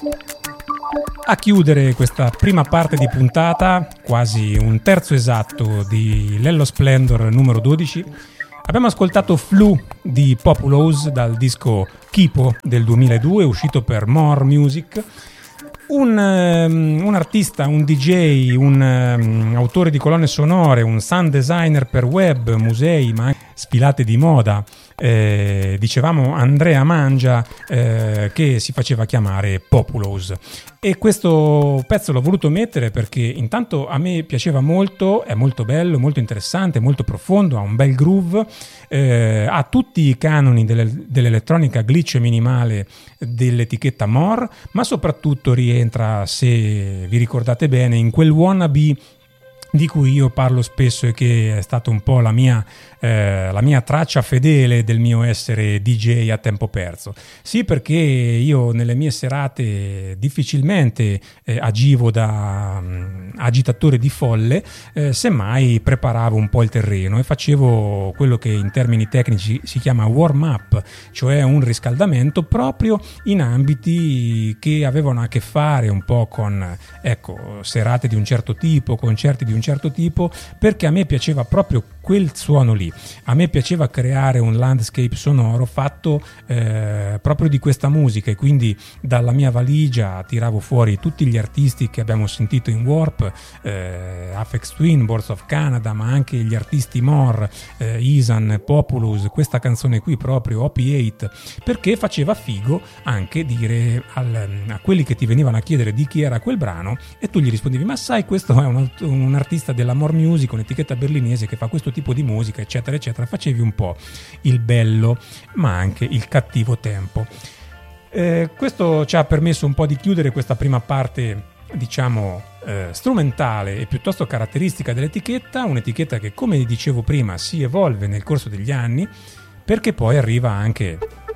A chiudere questa prima parte di puntata, quasi un terzo esatto di Lello Splendor numero 12, abbiamo ascoltato Flu di Populous dal disco Kipo del 2002, uscito per More Music. Un artista, un DJ, un autore di colonne sonore, un sound designer per web, musei, ma anche sfilate di moda. Dicevamo Andrea Mangia, che si faceva chiamare Populous, e questo pezzo l'ho voluto mettere perché intanto a me piaceva molto, è molto bello, molto interessante, molto profondo, ha un bel groove, ha tutti i canoni dell'elettronica glitch e minimale dell'etichetta More, ma soprattutto rientra, se vi ricordate bene, in quel wannabe di cui io parlo spesso e che è stata un po' la mia traccia fedele del mio essere DJ a tempo perso. Sì, perché io nelle mie serate difficilmente agivo da agitatore di folle, semmai preparavo un po' il terreno e facevo quello che in termini tecnici si chiama warm up, cioè un riscaldamento proprio in ambiti che avevano a che fare un po' con, ecco, serate di un certo tipo, concerti di un certo tipo, perché a me piaceva proprio quel suono lì. A me piaceva creare un landscape sonoro fatto proprio di questa musica, e quindi dalla mia valigia tiravo fuori tutti gli artisti che abbiamo sentito in Warp, Aphex Twin, Boards of Canada, ma anche gli artisti More, Isan, Populous, questa canzone qui proprio, Opiate, perché faceva figo anche dire a quelli che ti venivano a chiedere di chi era quel brano e tu gli rispondevi: ma sai, questo è un artista della More Music, un'etichetta berlinese che fa questo tipo di musica, eccetera eccetera. Facevi un po' il bello ma anche il cattivo tempo. Questo ci ha permesso un po' di chiudere questa prima parte, diciamo, strumentale e piuttosto caratteristica dell'etichetta, un'etichetta che, come dicevo prima, si evolve nel corso degli anni, perché poi arriva anche